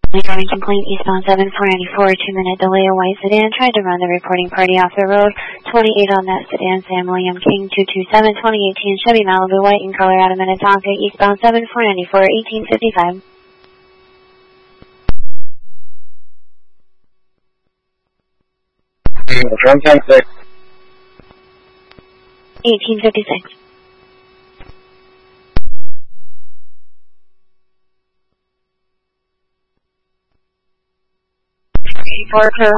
Driving complaint eastbound 7494, 2-minute delay, a white sedan tried to run the reporting party off the road. 28 on that sedan, Sam William King 227, 2018 Chevy Malibu white in color out of Minnetonka, eastbound 7494, 1855. From 10-6. 1856. Parker.